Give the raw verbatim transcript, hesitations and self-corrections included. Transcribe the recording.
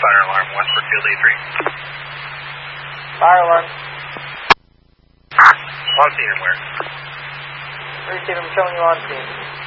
fire alarm, Westford Field A three. Fire alarm. On scene and where? Receive, I'm showing you on scene.